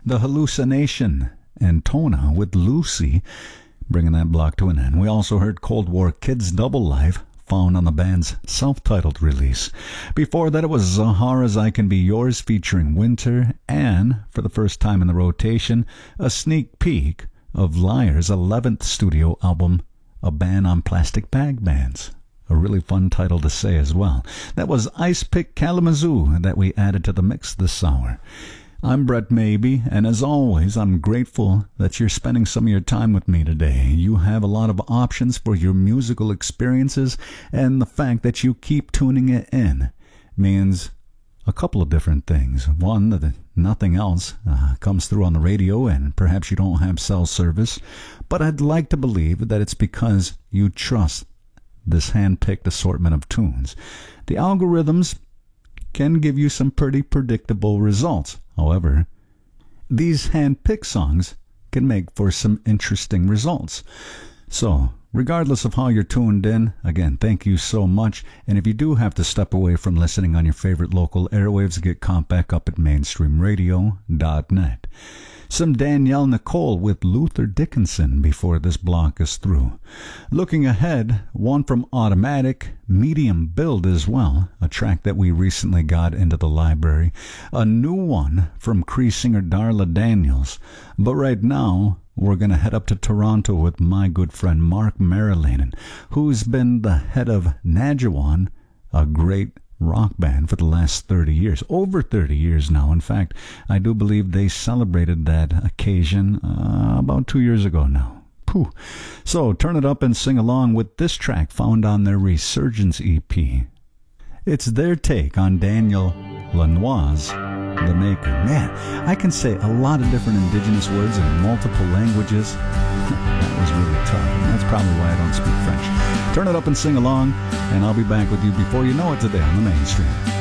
The Hallucination and Tona with Lucy, bringing that block to an end. We also heard Cold War Kids Double Life, found on the band's self-titled release. Before that, it was Zahara's I Can Be Yours featuring Winter, and, for the first time in the rotation, a sneak peek of Liar's 11th studio album, A Ban on Plastic Bag Bands. A really fun title to say as well. That was Ice Pick Kalamazoo that we added to the mix this hour. I'm Brett Maybe, and as always, I'm grateful that you're spending some of your time with me today. You have a lot of options for your musical experiences, and the fact that you keep tuning it in means a couple of different things. One, that nothing else comes through on the radio, and perhaps you don't have cell service, but I'd like to believe that it's because you trust this hand-picked assortment of tunes. The algorithms can give you some pretty predictable results. However, these hand-picked songs can make for some interesting results. So, regardless of how you're tuned in, again, thank you so much. And if you do have to step away from listening on your favorite local airwaves, get caught back up at mainstreamradio.net. Some Danielle Nicole with Luther Dickinson before this block is through. Looking ahead, one from Automatic, Medium Build as well, a track that we recently got into the library. A new one from Cree singer Darla Daniels. But right now, we're going to head up to Toronto with my good friend Mark Marilanen, who's been the head of Najawan, a great rock band for the last 30 years, over 30 years now. In fact, I do believe they celebrated that occasion about 2 years ago now. Pooh. So turn it up and sing along with this track found on their Resurgence EP. It's their take on Daniel Lanois, the Maker. Man, I can say a lot of different indigenous words in multiple languages. That was really tough, and that's probably why I don't speak French. Turn it up and sing along, and I'll be back with you before you know it today on the Mainstream.